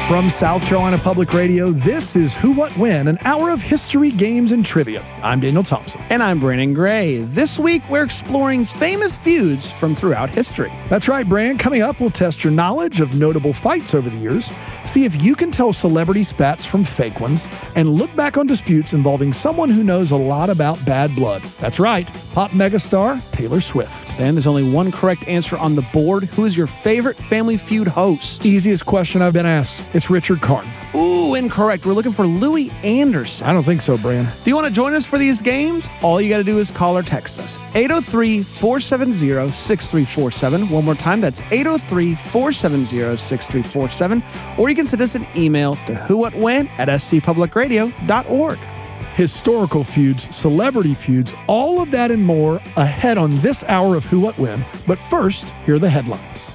From South Carolina Public Radio, this is Who, What, When, an hour of history, games, and trivia. I'm Daniel Thompson. And I'm Brandon Gray. This week, we're exploring famous feuds from throughout history. That's right, Brand. Coming up, we'll test your knowledge of notable fights over the years, see if you can tell celebrity spats from fake ones, and look back on disputes involving someone who knows a lot about bad blood. That's right, pop megastar Taylor Swift. And there's only one correct answer on the board. Who is your favorite Family Feud host? Easiest question I've been asked. It's Richard Karn. Ooh, incorrect. We're looking for Louis Anderson. I don't think so, Brand. Do you want to join us for these games? All you got to do is call or text us. 803-470-6347. One more time, that's 803-470-6347. Or you can send us an email to whowhatwhen@stpublicradio.org. Historical feuds, celebrity feuds, all of that and more ahead on this hour of Who, What, When. But first, here are the headlines.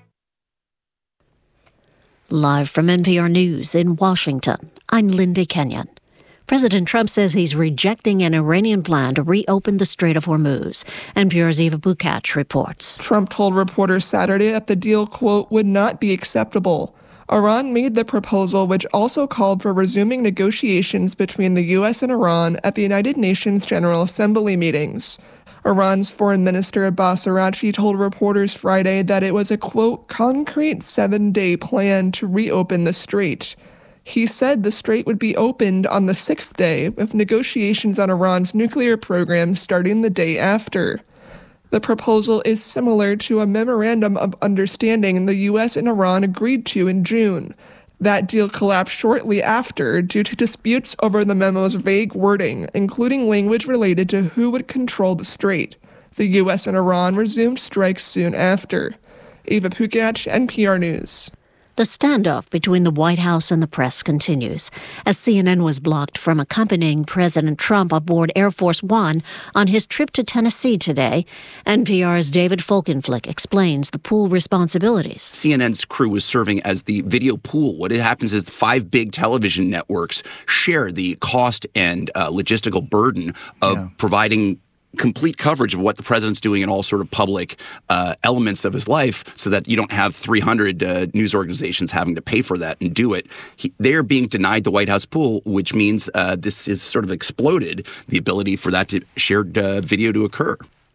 Live from NPR News in Washington, I'm Linda Kenyon. President Trump says he's rejecting an Iranian plan to reopen the Strait of Hormuz. NPR's Eva Bukach reports. Trump told reporters Saturday that the deal, quote, would not be acceptable. Iran made the proposal, which also called for resuming negotiations between the U.S. and Iran at the United Nations General Assembly meetings. Iran's Foreign Minister Abbas Araghchi told reporters Friday that it was a, quote, concrete 7-day plan to reopen the strait. He said the strait would be opened on the 6th day, with negotiations on Iran's nuclear program starting the day after. The proposal is similar to a memorandum of understanding the U.S. and Iran agreed to in June. That deal collapsed shortly after due to disputes over the memo's vague wording, including language related to who would control the strait. The U.S. and Iran resumed strikes soon after. Eva Bukach, NPR News. The standoff between the White House and the press continues as CNN was blocked from accompanying President Trump aboard Air Force One on his trip to Tennessee today. NPR's David Folkenflik explains the pool responsibilities. CNN's crew was serving as the video pool. What happens is the 5 big television networks share the cost and logistical burden of providing complete coverage of what the president's doing in all sort of public elements of his life, so that you don't have 300 news organizations having to pay for that and do it. They're being denied the White House pool, which means this is sort of exploded the ability for that shared video to occur.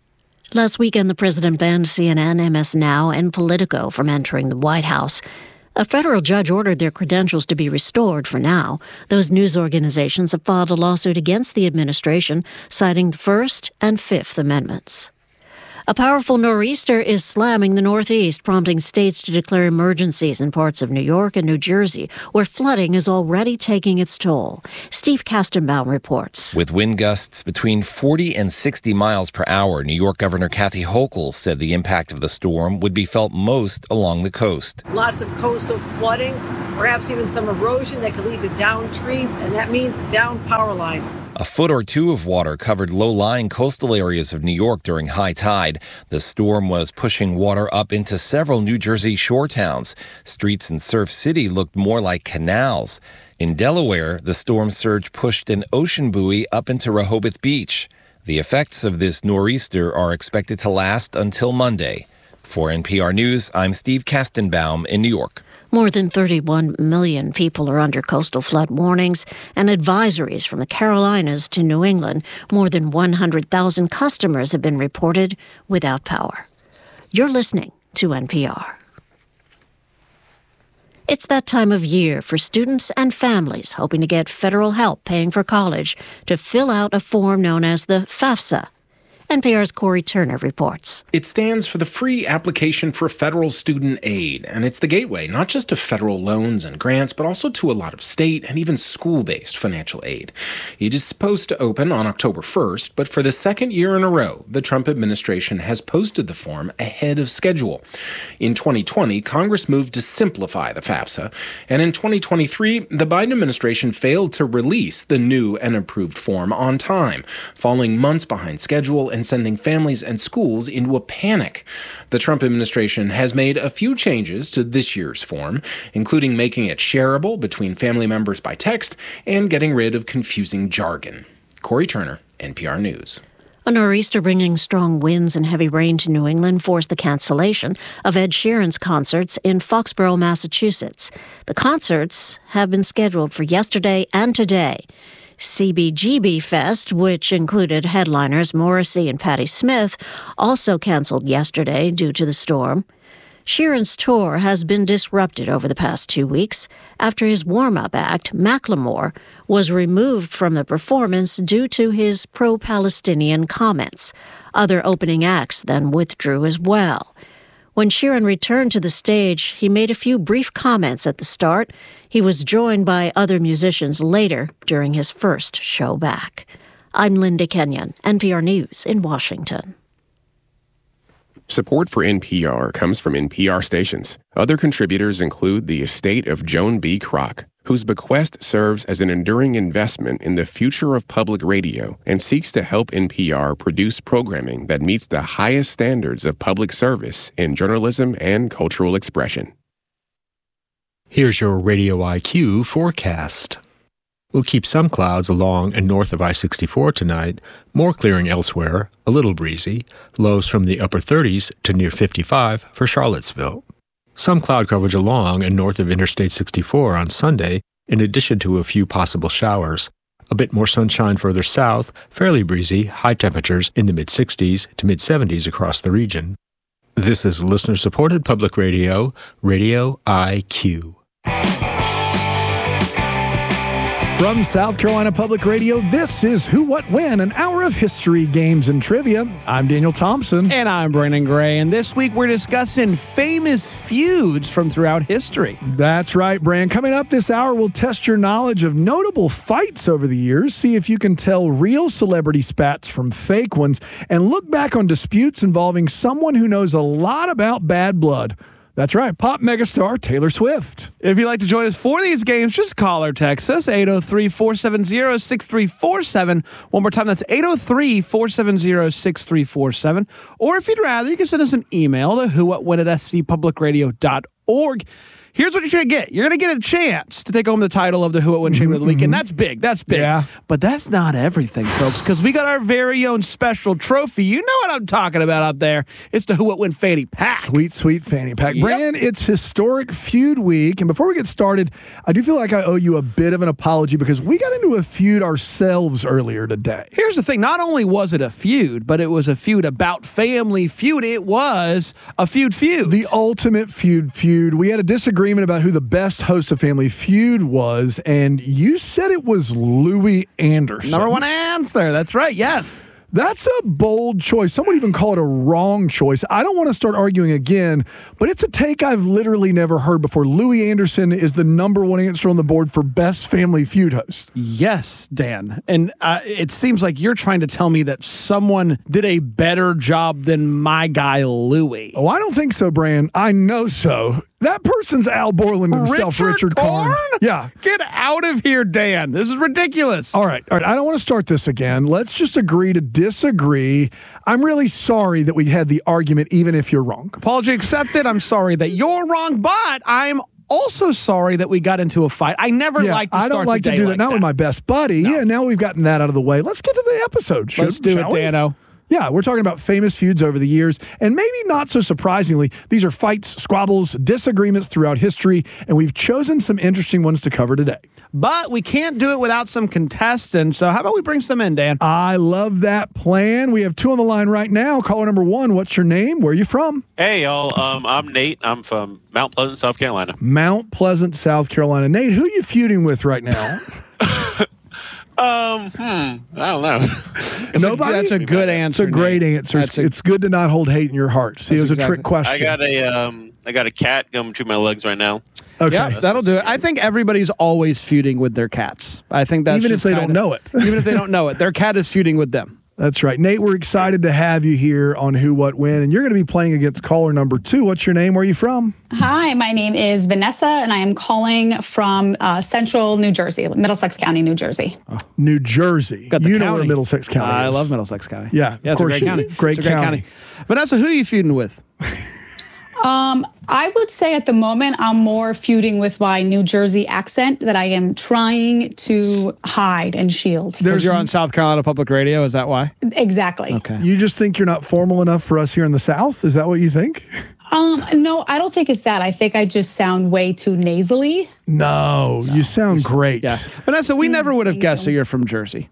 Last weekend, the president banned CNN, MS Now, and Politico from entering the White House. A federal judge ordered their credentials to be restored for now. Those news organizations have filed a lawsuit against the administration, citing the First and Fifth Amendments. A powerful nor'easter is slamming the Northeast, prompting states to declare emergencies in parts of New York and New Jersey, where flooding is already taking its toll. Steve Kastenbaum reports. With wind gusts between 40 and 60 miles per hour, New York Governor Kathy Hochul said the impact of the storm would be felt most along the coast. Lots of coastal flooding, perhaps even some erosion that could lead to downed trees, and that means downed power lines. A foot or two of water covered low-lying coastal areas of New York during high tide. The storm was pushing water up into several New Jersey shore towns. Streets in Surf City looked more like canals. In Delaware, the storm surge pushed an ocean buoy up into Rehoboth Beach. The effects of this nor'easter are expected to last until Monday. For NPR News, I'm Steve Kastenbaum in New York. More than 31 million people are under coastal flood warnings and advisories from the Carolinas to New England. More than 100,000 customers have been reported without power. You're listening to NPR. It's that time of year for students and families hoping to get federal help paying for college to fill out a form known as the FAFSA. NPR's Corey Turner reports. It stands for the Free Application for Federal Student Aid, and it's the gateway not just to federal loans and grants, but also to a lot of state and even school-based financial aid. It is supposed to open on October 1st, but for the second year in a row, the Trump administration has posted the form ahead of schedule. In 2020, Congress moved to simplify the FAFSA, and in 2023, the Biden administration failed to release the new and approved form on time, falling months behind schedule and sending families and schools into a panic. The Trump administration has made a few changes to this year's form, including making it shareable between family members by text and getting rid of confusing jargon. Corey Turner, NPR News. A nor'easter bringing strong winds and heavy rain to New England forced the cancellation of Ed Sheeran's concerts in Foxborough, Massachusetts. The concerts have been scheduled for yesterday and today. CBGB Fest, which included headliners Morrissey and Patti Smith, also canceled yesterday due to the storm. Sheeran's tour has been disrupted over the past 2 weeks after his warm-up act, Macklemore, was removed from the performance due to his pro-Palestinian comments. Other opening acts then withdrew as well. When Sheeran returned to the stage, he made a few brief comments at the start. He was joined by other musicians later during his first show back. I'm Linda Kenyon, NPR News in Washington. Support for NPR comes from NPR stations. Other contributors include the estate of Joan B. Kroc, whose bequest serves as an enduring investment in the future of public radio and seeks to help NPR produce programming that meets the highest standards of public service in journalism and cultural expression. Here's your Radio IQ forecast. We'll keep some clouds along and north of I-64 tonight, more clearing elsewhere, a little breezy, lows from the upper 30s to near 55 for Charlottesville. Some cloud coverage along and north of Interstate 64 on Sunday, in addition to a few possible showers. A bit more sunshine further south, fairly breezy, high temperatures in the mid-60s to mid-70s across the region. This is listener-supported public radio, Radio IQ. From South Carolina Public Radio, this is Who, What, When, an hour of history, games, and trivia. I'm Daniel Thompson. And I'm Brandon Gray. And this week we're discussing famous feuds from throughout history. That's right, Brand. Coming up this hour, we'll test your knowledge of notable fights over the years, see if you can tell real celebrity spats from fake ones, and look back on disputes involving someone who knows a lot about bad blood. That's right, pop megastar Taylor Swift. If you'd like to join us for these games, just call or text us, 803-470-6347. One more time, that's 803-470-6347. Or if you'd rather, you can send us an email to whowhatwhen@scpublicradio.org. Here's what you're going to get. You're going to get a chance to take home the title of the Who What When Champion of the Week, and that's big. That's big. Yeah. But that's not everything, folks, because we got our very own special trophy. You know what I'm talking about out there. It's the Who What When Fanny Pack. Sweet, sweet Fanny Pack. Yep. Brand, it's Historic Feud Week, and before we get started, I do feel like I owe you a bit of an apology because we got into a feud ourselves earlier today. Here's the thing. Not only was it a feud, but it was a feud about Family Feud. It was a feud. The ultimate feud. We had a disagreement about who the best host of Family Feud was, and you said it was Louis Anderson. Number one answer. That's right. Yes. That's a bold choice. Some would even call it a wrong choice. I don't want to start arguing again, but it's a take I've literally never heard before. Louis Anderson is the number one answer on the board for best Family Feud host. Yes, Dan. And it seems like you're trying to tell me that someone did a better job than my guy, Louis. Oh, I don't think so, Bran. I know so. That person's Al Borland himself, Richard Karn. Yeah. Get out of here, Dan. This is ridiculous. All right. I don't want to start this again. Let's just agree to disagree. I'm really sorry that we had the argument, even if you're wrong. Apology accepted. I'm sorry that you're wrong, but I'm also sorry that we got into a fight. I never like to start I don't like the to day do that. like Not with my best buddy. No. Yeah, now we've gotten that out of the way. Let's get to the episode. Let's do it, Dano. Yeah, we're talking about famous feuds over the years, and maybe not so surprisingly, these are fights, squabbles, disagreements throughout history, and we've chosen some interesting ones to cover today. But we can't do it without some contestants, so how about we bring some in, Dan? I love that plan. We have two on the line right now. Caller number one, what's your name? Where are you from? Hey, y'all. I'm Nate. I'm from Mount Pleasant, South Carolina. Mount Pleasant, South Carolina. Nate, who are you feuding with right now? I don't know. Nobody? That's a good answer. It's a great answer. It's good to not hold hate in your heart. See, it was a trick question. I got a cat going between my legs right now. Okay. Yeah, that'll do it. I think everybody's always feuding with their cats. I think that's even if they don't know it. Even if they don't know it, their cat is feuding with them. That's right. Nate, we're excited to have you here on Who, What, When, and you're going to be playing against caller number two. What's your name? Where are you from? Hi, my name is Vanessa, and I am calling from central New Jersey, Middlesex County, New Jersey. New Jersey. You know where Middlesex County is. I love Middlesex County. Yeah, of course. It's a great county. Great county. Vanessa, who are you feuding with? I would say at the moment I'm more feuding with my New Jersey accent that I am trying to hide and shield. Because you're on South Carolina Public Radio, is that why? Exactly. Okay. You just think you're not formal enough for us here in the South? Is that what you think? No, I don't think it's that. I think I just sound way too nasally. No, you sound great. Yeah. Vanessa, we never would have guessed that you're from Jersey.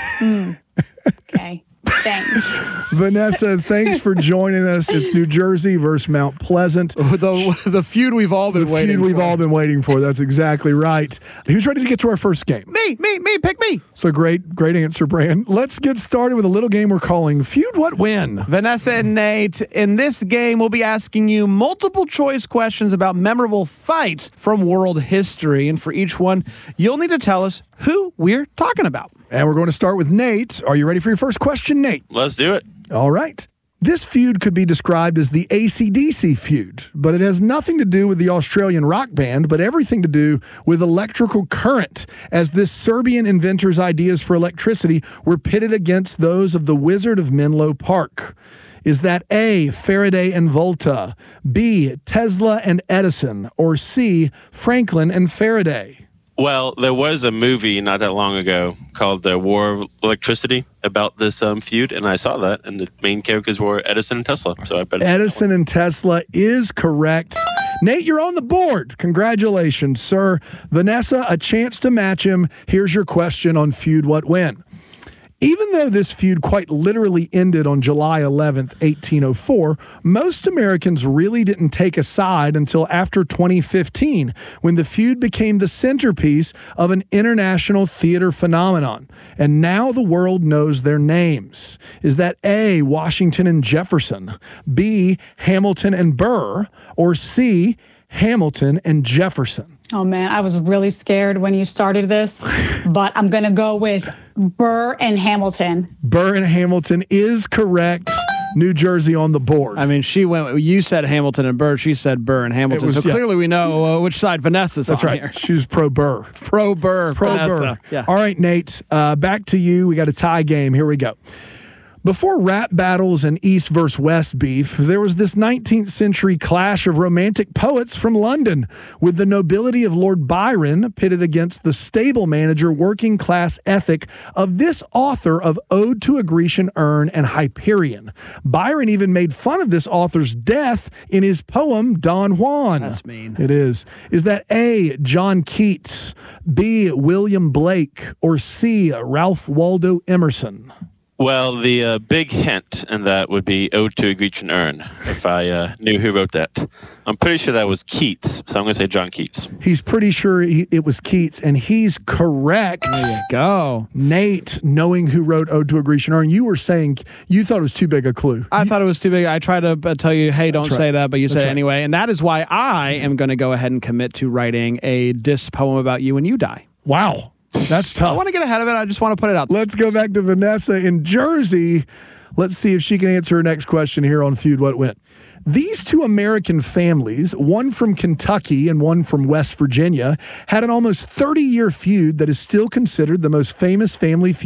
Okay. Thanks. Vanessa, thanks for joining us. It's New Jersey versus Mount Pleasant. The feud we've all been waiting for. The feud we've all been waiting for. That's exactly right. Who's ready to get to our first game? Me, pick me. So great answer, Bran. Let's get started with a little game we're calling Feud What Win. Vanessa and Nate, in this game, we'll be asking you multiple choice questions about memorable fights from world history. And for each one, you'll need to tell us who we're talking about. And we're going to start with Nate. Are you ready for your first question, Nate? Let's do it. All right. This feud could be described as the AC/DC feud, but it has nothing to do with the Australian rock band, but everything to do with electrical current, as this Serbian inventor's ideas for electricity were pitted against those of the Wizard of Menlo Park. Is that A, Faraday and Volta, B, Tesla and Edison, or C, Franklin and Faraday? Well, there was a movie not that long ago called The War of Electricity about this feud, and I saw that, and the main characters were Edison and Tesla. So I bet Edison and Tesla is correct. Nate, you're on the board. Congratulations, sir. Vanessa, a chance to match him. Here's your question on Feud What Win. Even though this feud quite literally ended on July 11th, 1804, most Americans really didn't take a side until after 2015, when the feud became the centerpiece of an international theater phenomenon. And now the world knows their names. Is that A, Washington and Jefferson, B, Hamilton and Burr, or C, Hamilton and Jefferson? Oh, man, I was really scared when you started this, but I'm going to go with Burr and Hamilton. Burr and Hamilton is correct. New Jersey on the board. I mean, you said Hamilton and Burr. She said Burr and Hamilton. So clearly we know which side Vanessa's on. That's right. Here. She's pro Burr. Pro Burr. Pro-Burr. Yeah. All right, Nate, back to you. We got a tie game. Here we go. Before rap battles and East versus West beef, there was this 19th century clash of romantic poets from London, with the nobility of Lord Byron pitted against the stable manager working class ethic of this author of Ode to a Grecian Urn and Hyperion. Byron even made fun of this author's death in his poem Don Juan. That's mean. It is. Is that A, John Keats, B, William Blake, or C, Ralph Waldo Emerson? Well, the big hint in that would be Ode to a Grecian Urn, if I knew who wrote that. I'm pretty sure that was Keats, so I'm going to say John Keats. He's pretty sure it was Keats, and he's correct. There you go. Nate, knowing who wrote Ode to a Grecian Urn, you were saying you thought it was too big a clue. I thought it was too big. I tried to tell you, hey, don't say that, but you said it anyway. And that is why I am going to go ahead and commit to writing a diss poem about you when you die. Wow. That's tough. I want to get ahead of it. I just want to put it out. Let's go back to Vanessa in Jersey. Let's see if she can answer her next question here on Feud What Went. These two American families, one from Kentucky and one from West Virginia, had an almost 30-year feud that is still considered the most famous family feud